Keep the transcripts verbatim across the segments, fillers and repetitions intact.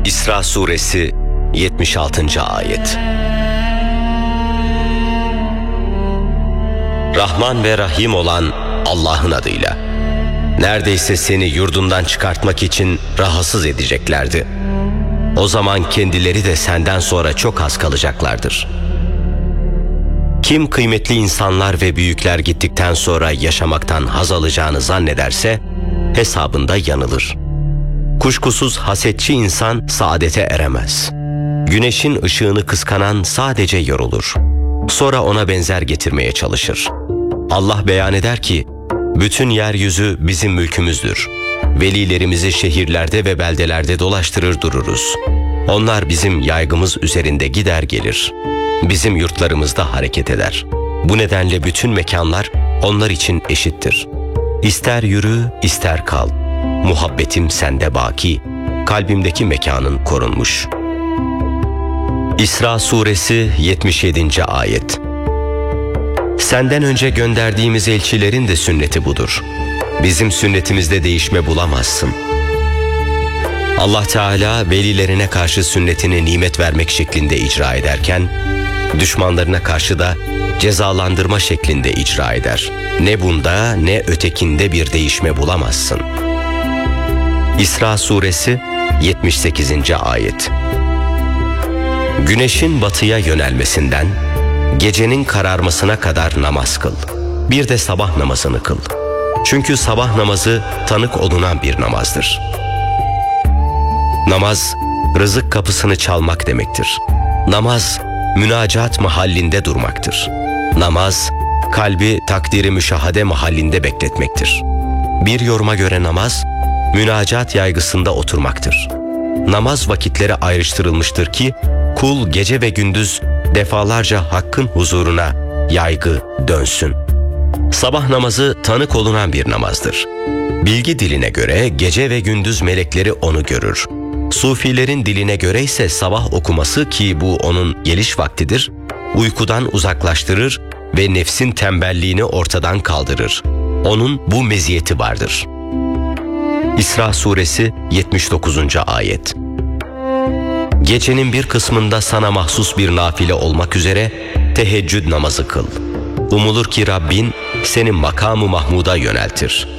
İsra suresi yetmiş altıncı ayet. Rahman ve Rahim olan Allah'ın adıyla. Neredeyse seni yurdundan çıkartmak için rahatsız edeceklerdi. O zaman kendileri de senden sonra çok az kalacaklardır. Kim kıymetli insanlar ve büyükler gittikten sonra yaşamaktan haz alacağını zannederse hesabında yanılır. Kuşkusuz hasetçi insan saadete eremez. Güneşin ışığını kıskanan sadece yorulur. Sonra ona benzer getirmeye çalışır. Allah beyan eder ki, bütün yeryüzü bizim mülkümüzdür. Velilerimizi şehirlerde ve beldelerde dolaştırır dururuz. Onlar bizim yaygımız üzerinde gider gelir. Bizim yurtlarımızda hareket eder. Bu nedenle bütün mekanlar onlar için eşittir. İster yürü, ister kal. Muhabbetim sende baki, kalbimdeki mekanın korunmuş. İsra suresi yetmiş yedinci ayet. Senden önce gönderdiğimiz elçilerin de sünneti budur. Bizim sünnetimizde değişme bulamazsın. Allah Teala velilerine karşı sünnetini nimet vermek şeklinde icra ederken, düşmanlarına karşı da cezalandırma şeklinde icra eder. Ne bunda ne ötekinde bir değişme bulamazsın. İsra suresi yetmiş sekizinci ayet. Güneşin batıya yönelmesinden gecenin kararmasına kadar namaz kıl. Bir de sabah namazını kıl. Çünkü sabah namazı tanık olunan bir namazdır. Namaz, rızık kapısını çalmak demektir. Namaz, münacat mahallinde durmaktır. Namaz, kalbi takdiri müşahade mahallinde bekletmektir. Bir yoruma göre namaz, münacat yaygısında oturmaktır. Namaz vakitleri ayrıştırılmıştır ki, kul gece ve gündüz defalarca Hakk'ın huzuruna yaygı dönsün. Sabah namazı tanık olunan bir namazdır. Bilgi diline göre gece ve gündüz melekleri onu görür. Sufilerin diline göre ise sabah okuması, ki bu onun geliş vaktidir, uykudan uzaklaştırır ve nefsin tembelliğini ortadan kaldırır. Onun bu meziyeti vardır. İsra suresi yetmiş dokuzuncu ayet. Gecenin bir kısmında sana mahsus bir nafile olmak üzere teheccüd namazı kıl. Umulur ki Rabbin seni makam-ı mahmuda yöneltir.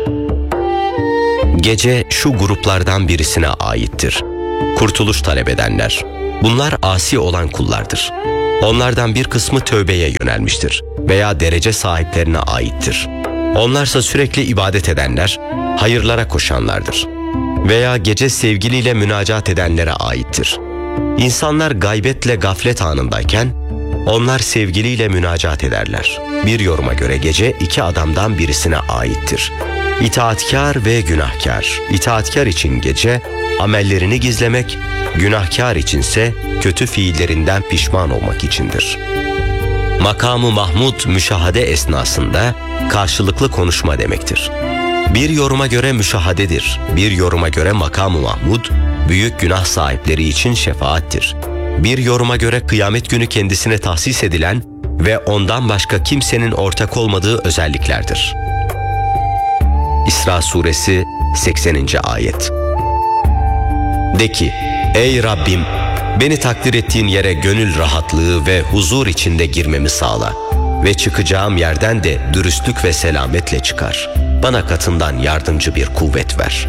Gece şu gruplardan birisine aittir. Kurtuluş talep edenler. Bunlar asi olan kullardır. Onlardan bir kısmı tövbeye yönelmiştir veya derece sahiplerine aittir. Onlarsa sürekli ibadet edenler, hayırlara koşanlardır. Veya gece sevgiliyle münacat edenlere aittir. İnsanlar gaybetle gaflet anındayken, onlar sevgiliyle münacat ederler. Bir yoruma göre gece iki adamdan birisine aittir. İtaatkar ve günahkar. İtaatkar için gece, amellerini gizlemek, günahkar içinse kötü fiillerinden pişman olmak içindir. Makam-ı Mahmud müşahade esnasında karşılıklı konuşma demektir. Bir yoruma göre müşahadedir, bir yoruma göre makam-ı Mahmud, büyük günah sahipleri için şefaattir. Bir yoruma göre kıyamet günü kendisine tahsis edilen ve ondan başka kimsenin ortak olmadığı özelliklerdir. İsra suresi sekseninci ayet. De ki, ey Rabbim, beni takdir ettiğin yere gönül rahatlığı ve huzur içinde girmemi sağla ve çıkacağım yerden de dürüstlük ve selametle çıkar. Bana katından yardımcı bir kuvvet ver.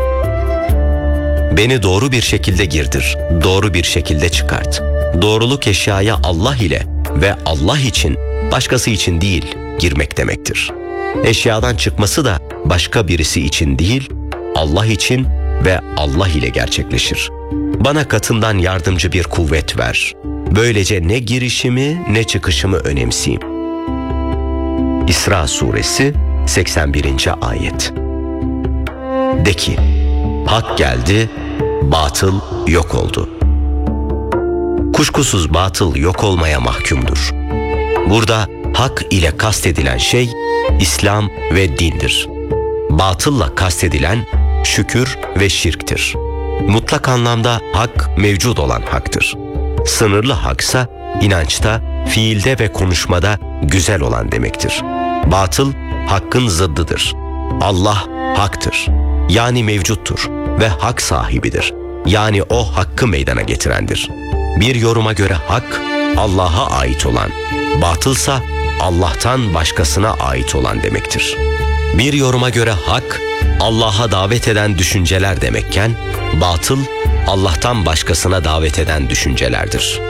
Beni doğru bir şekilde girdir, doğru bir şekilde çıkart. Doğruluk eşyaya Allah ile ve Allah için, başkası için değil, girmek demektir. Eşyadan çıkması da başka birisi için değil, Allah için ve Allah ile gerçekleşir. Bana katından yardımcı bir kuvvet ver. Böylece ne girişimi ne çıkışımı önemseyim. İsra suresi seksen birinci ayet. De ki, hak geldi, batıl yok oldu. Kuşkusuz batıl yok olmaya mahkumdur. Burada hak ile kastedilen şey İslam ve dindir. Batılla kastedilen şükür ve şirktir. Mutlak anlamda hak mevcut olan haktır. Sınırlı haksa inançta, fiilde ve konuşmada güzel olan demektir. Batıl hakkın zıddıdır. Allah haktır. Yani mevcuttur ve hak sahibidir. yani o hakkı meydana getirendir. Bir yoruma göre hak, Allah'a ait olan, batılsa Allah'tan başkasına ait olan demektir. Bir yoruma göre hak, Allah'a davet eden düşünceler demekken, batıl, Allah'tan başkasına davet eden düşüncelerdir.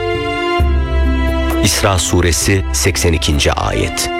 İsra suresi seksen ikinci ayet.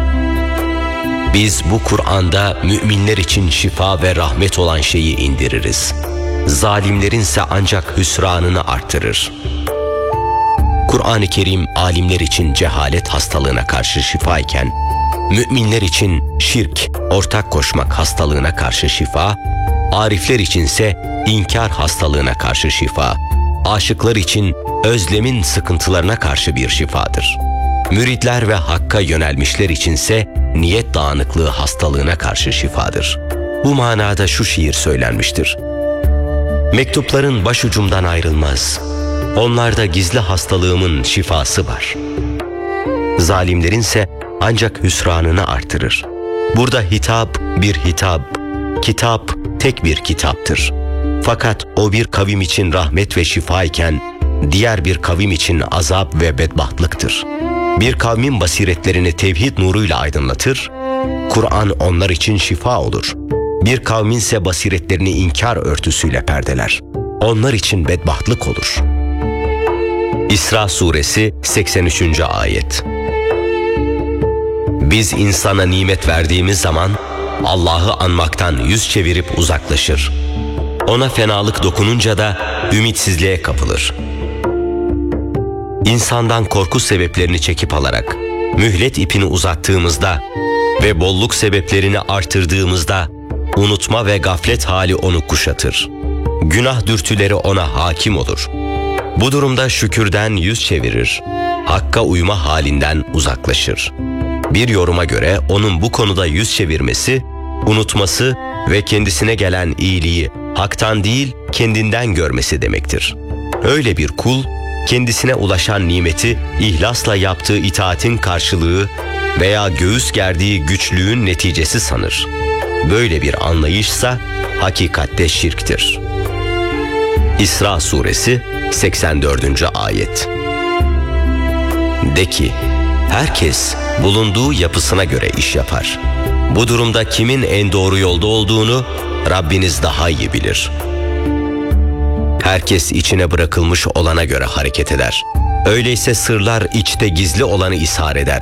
Biz bu Kur'an'da müminler için şifa ve rahmet olan şeyi indiririz. Zalimlerinse ancak hüsranını artırır. Kur'an-ı Kerim alimler için cehalet hastalığına karşı şifa iken, müminler için şirk, ortak koşmak hastalığına karşı şifa, arifler içinse inkar hastalığına karşı şifa, aşıklar için özlemin sıkıntılarına karşı bir şifadır. Müritler ve hakka yönelmişler içinse niyet dağınıklığı hastalığına karşı şifadır. Bu manada şu şiir söylenmiştir. Mektupların başucumdan ayrılmaz. Onlarda gizli hastalığımın şifası var. Zalimlerinse ancak hüsranını artırır. Burada hitap bir hitap, kitap tek bir kitaptır. Fakat o bir kavim için rahmet ve şifa iken diğer bir kavim için azap ve bedbahtlıktır. Bir kavmin basiretlerini tevhid nuruyla aydınlatır, Kur'an onlar için şifa olur. Bir kavminse basiretlerini inkar örtüsüyle perdeler. Onlar için bedbahtlık olur. İsra suresi seksen üçüncü ayet. Biz insana nimet verdiğimiz zaman Allah'ı anmaktan yüz çevirip uzaklaşır. Ona fenalık dokununca da ümitsizliğe kapılır. İnsandan korku sebeplerini çekip alarak mühlet ipini uzattığımızda ve bolluk sebeplerini artırdığımızda unutma ve gaflet hali onu kuşatır. Günah dürtüleri ona hakim olur. Bu durumda şükürden yüz çevirir, hakka uyma halinden uzaklaşır. Bir yoruma göre onun bu konuda yüz çevirmesi, unutması ve kendisine gelen iyiliği haktan değil kendinden görmesi demektir. Öyle bir kul, kendisine ulaşan nimeti ihlasla yaptığı itaatin karşılığı veya göğüs gerdiği güçlüğün neticesi sanır. Böyle bir anlayışsa hakikatte şirktir. İsra suresi seksen dördüncü ayet. De ki, herkes bulunduğu yapısına göre iş yapar. Bu durumda kimin en doğru yolda olduğunu Rabbiniz daha iyi bilir. Herkes içine bırakılmış olana göre hareket eder. Öyleyse sırlar içte gizli olanı ishar eder.